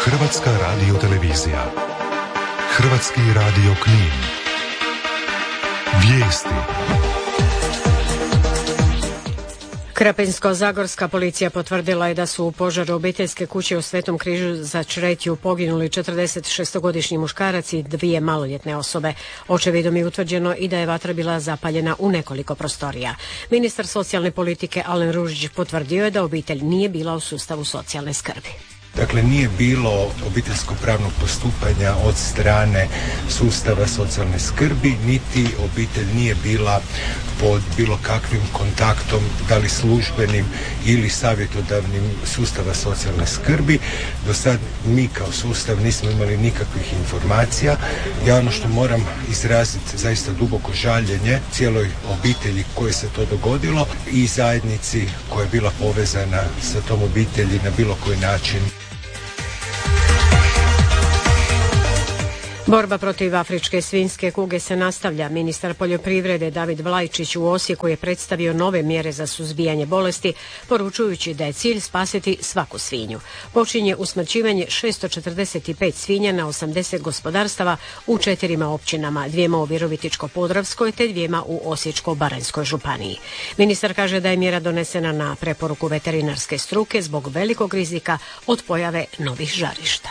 Hrvatska radiotelevizija. Hrvatski radio Knin. Vijesti. Krapinsko-zagorska policija potvrdila je da su u požaru obiteljske kuće u Svetom Križu za Čretju poginuli 46-godišnji muškarac i 2 maloljetne osobe. Očevidom je utvrđeno i da je vatra bila zapaljena u nekoliko prostorija. Ministar socijalne politike Alen Ružić potvrdio je da obitelj nije bila u sustavu socijalne skrbi. Dakle, nije bilo obiteljsko-pravnog postupanja od strane sustava socijalne skrbi, niti obitelj nije bila pod bilo kakvim kontaktom, da li službenim ili savjetodavnim sustava socijalne skrbi. Do sad mi kao sustav nismo imali nikakvih informacija. Ja ono što moram izraziti zaista duboko žaljenje cijeloj obitelji koje se to dogodilo i zajednici koja je bila povezana sa tom obitelji na bilo koji način. Borba protiv afričke svinjske kuge se nastavlja. Ministar poljoprivrede David Vlajčić u Osijeku je predstavio nove mjere za suzbijanje bolesti, poručujući da je cilj spasiti svaku svinju. Počinje usmrćivanje 645 svinja na 80 gospodarstava u 4 općinama, 2 u Virovitičko-podravskoj te 2 u Osječko-baranjskoj županiji. Ministar kaže da je mjera donesena na preporuku veterinarske struke zbog velikog rizika od pojave novih žarišta.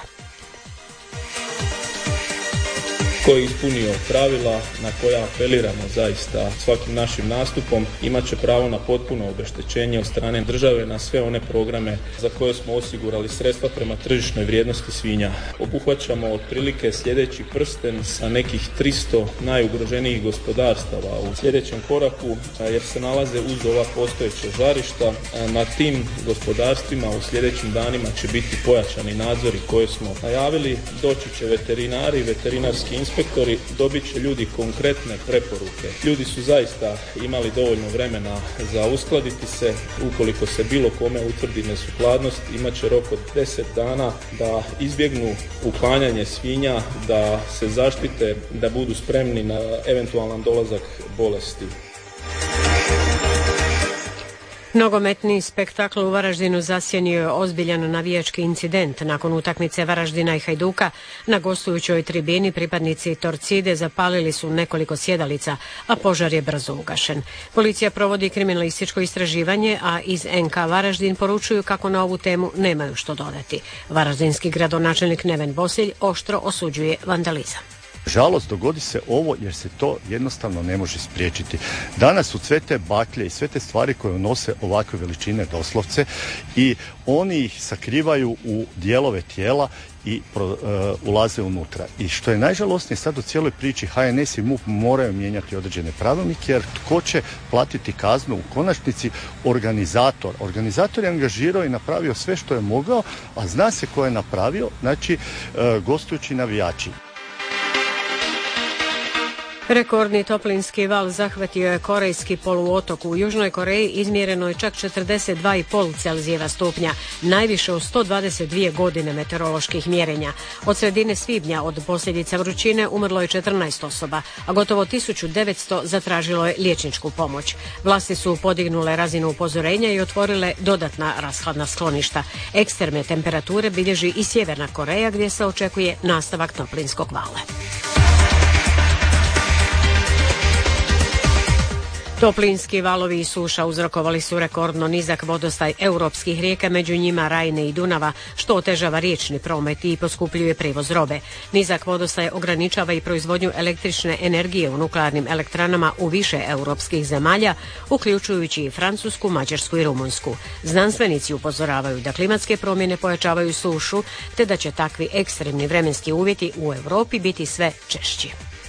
Ko je ispunio pravila na koja apeliramo zaista svakim našim nastupom, imat će pravo na potpuno obeštećenje od strane države na sve one programe za koje smo osigurali sredstva prema tržišnoj vrijednosti svinja. Obuhvaćamo otprilike sljedeći prsten sa nekih 300 najugroženijih gospodarstava u sljedećem koraku, jer se nalaze uz ova postojeća žarišta. Na tim gospodarstvima u sljedećim danima će biti pojačani nadzori koje smo najavili. Doći će veterinari, veterinarski inspektori, dobit će ljudi konkretne preporuke. Ljudi su zaista imali dovoljno vremena za uskladiti se. Ukoliko se bilo kome utvrdi nesukladnost, imat će rok od 10 dana da izbjegnu uklanjanje svinja, da se zaštite, da budu spremni na eventualan dolazak bolesti. Nogometni spektakl u Varaždinu zasjenio je ozbiljan navijački incident. Nakon utakmice Varaždina i Hajduka na gostujućoj tribini pripadnici Torcide zapalili su nekoliko sjedalica, a požar je brzo ugašen. Policija provodi kriminalističko istraživanje, a iz NK Varaždin poručuju kako na ovu temu nemaju što dodati. Varaždinski gradonačelnik Neven Bosilj oštro osuđuje vandalizam. Žalost, dogodi se ovo jer se to jednostavno ne može spriječiti. Danas su sve te baklje i sve te stvari koje nose ovakve veličine doslovce i oni ih sakrivaju u dijelove tijela i ulaze unutra. I što je najžalosnije sad u cijeloj priči, HNS i MUP moraju mijenjati određene pravilnike, jer tko će platiti kaznu u konačnici? Organizator. Organizator je angažirao i napravio sve što je mogao, a zna se ko je napravio, znači gostujući navijači. Rekordni toplinski val zahvatio je korejski poluotok. U Južnoj Koreji izmjereno je čak 42,5 Celzijeva stupnja, najviše u 122 godine meteoroloških mjerenja. Od sredine svibnja od posljedica vrućine umrlo je 14 osoba, a gotovo 1900 zatražilo je liječničku pomoć. Vlasti su podignule razinu upozorenja i otvorile dodatna rashladna skloništa. Ekstremne temperature bilježi i Sjeverna Koreja, gdje se očekuje nastavak toplinskog vala. Toplinski valovi i suša uzrokovali su rekordno nizak vodostaj europskih rijeka, među njima Rajne i Dunava, što otežava riječni promet i poskupljuje prijevoz robe. Nizak vodostaj ograničava i proizvodnju električne energije u nuklearnim elektranama u više europskih zemalja, uključujući i Francusku, Mađarsku i Rumunjsku. Znanstvenici upozoravaju da klimatske promjene pojačavaju sušu, te da će takvi ekstremni vremenski uvjeti u Europi biti sve češći.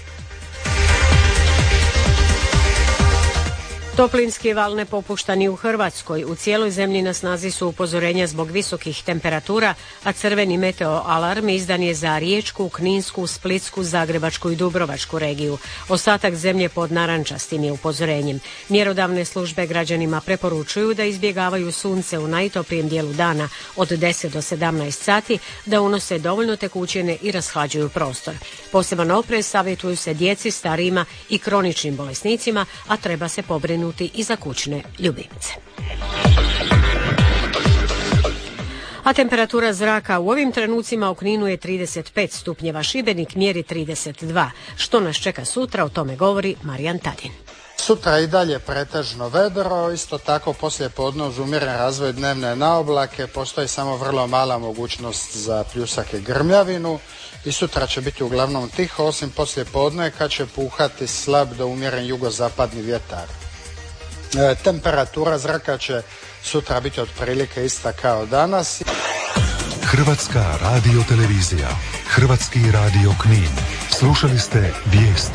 Toplinski val ne popušta ni u Hrvatskoj. U cijeloj zemlji na snazi su upozorenja zbog visokih temperatura, a crveni meteo alarm izdan je za Riječku, Kninsku, Splitsku, Zagrebačku i Dubrovačku regiju. Ostatak zemlje pod narančastim je upozorenjem. Mjerodavne službe građanima preporučuju da izbjegavaju sunce u najtoplijem dijelu dana od 10 do 17 sati, da unose dovoljno tekućine i rashlađuju prostor. Poseban oprez savjetuju se djeci, starijima i kroničnim bolesnicima, a treba se pobrinuti i za kućne ljubimce. A temperatura zraka u ovim trenucima u Kninu je 35 stupnjeva, Šibenik mjeri 32. Što nas čeka sutra, o tome govori Marijan Tadin. Sutra i dalje pretežno vedro, isto tako poslije podne uz umjeren razvoj dnevne naoblake, postoji samo vrlo mala mogućnost za pljusak i grmljavinu i sutra će biti uglavnom tiho, osim poslije podne kad će puhati slab do umjeren jugozapadni vjetar. Temperatura zraka će sutra biti otprilike ista kao danas. Hrvatska radiotelevizija, Hrvatski radio Knin. Slušali ste vijesti.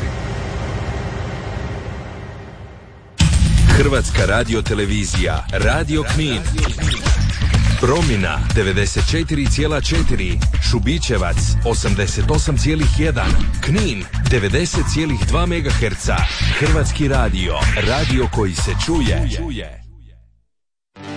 Hrvatska radiotelevizija, Radio Knin. Promjena 94,4, Šubićevac 88,1, Knin 90,2 MHz. Hrvatski radio, radio koji se čuje.